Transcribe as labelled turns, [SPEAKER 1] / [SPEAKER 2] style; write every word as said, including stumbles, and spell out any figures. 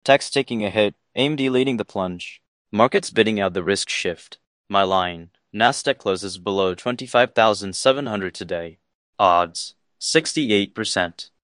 [SPEAKER 1] Tech's taking a hit, A M D leading the plunge. Markets bidding out the risk shift. My line, Nasdaq closes below twenty-five thousand seven hundred today. Odds, sixty-eight percent.